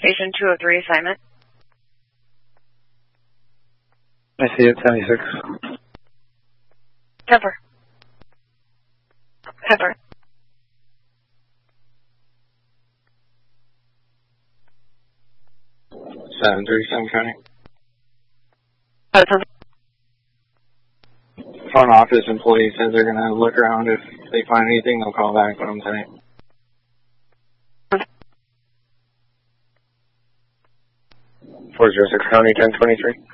Station 203 assignment. I see it, 76. Temper. Temper. Seven 37 County. Front office employee says they're going to look around. If they find anything, they'll call back on them tonight. 406 County, 1023.